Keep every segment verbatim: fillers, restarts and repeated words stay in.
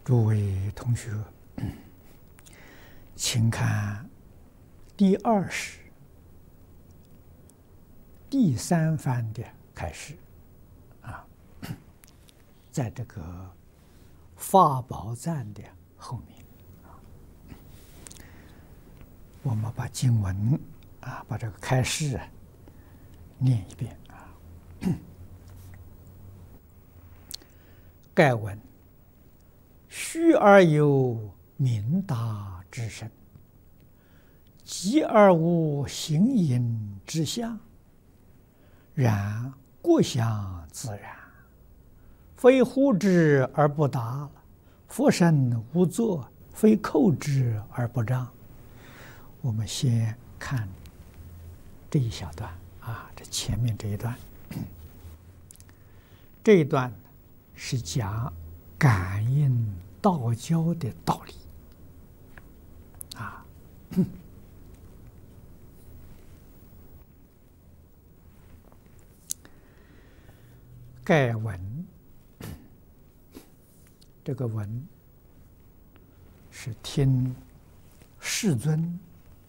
诸位同学，请看第二十、第三番的开始啊，在这个法宝赞的后面啊，我们把经文啊，把这个开示啊念一遍啊。盖闻虚而有明达之身，寂而无形影之相，然过相自然，非呼之而不答，佛身无作，非叩之而不彰。我们先看这一小段啊，这前面这一段，这一段是讲感应道交的道理啊。盖闻，这个闻是听世尊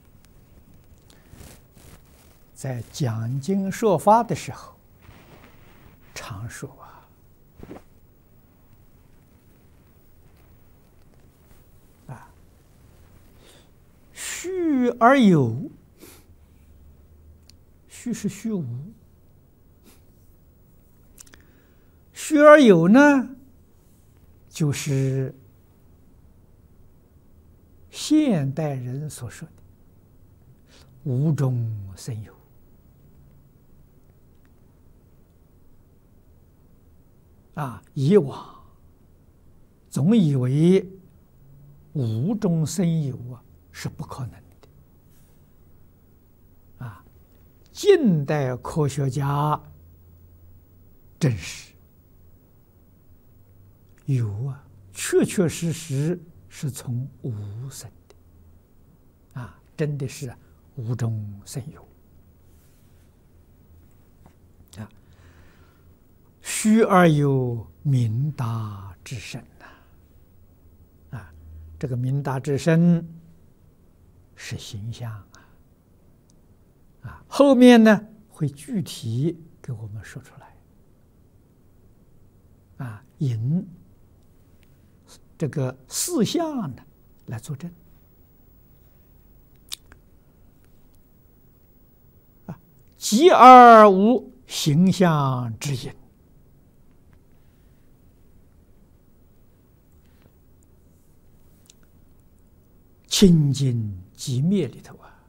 在讲经说法的时候常说啊，啊，虚而有，虚是虚无，虚而有呢，就是现代人所说的无中生有啊。以往总以为无中生有啊是不可能的啊。近代科学家证实有啊，确确实实是从无生的啊，真的是无中生有啊。虚而有明达之身呐，啊，这个明达之身是形象啊，啊，后面呢会具体给我们说出来啊，引这个四相呢来作证啊，寂而无形象之影，清净寂灭里头啊，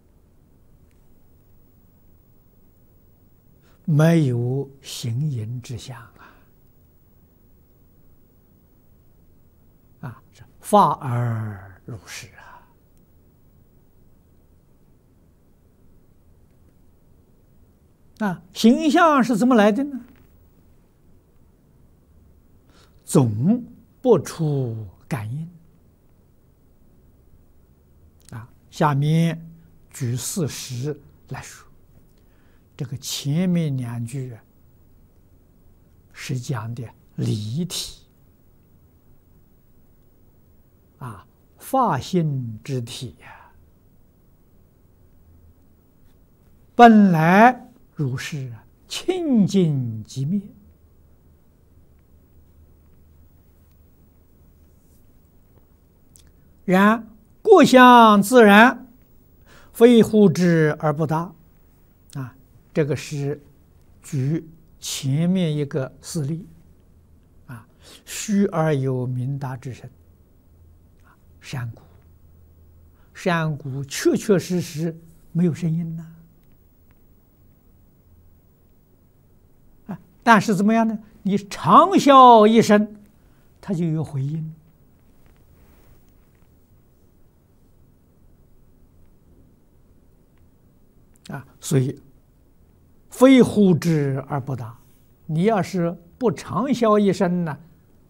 没有形影之相啊。啊，法而如是啊！啊，形象是怎么来的呢？总不出感应啊。下面举事实来说，这个前面两句啊是讲的离体。啊，法性之体呀、啊，本来如是啊，清净寂灭。然过相自然，非呼之而不答。啊，这个是举前面一个事例啊，虚而有明达之身。山谷，山谷确确实实没有声音呐，啊，但是怎么样呢？你长啸一声，它就有回音啊，所以非呼之而不答。你要是不长啸一声呢，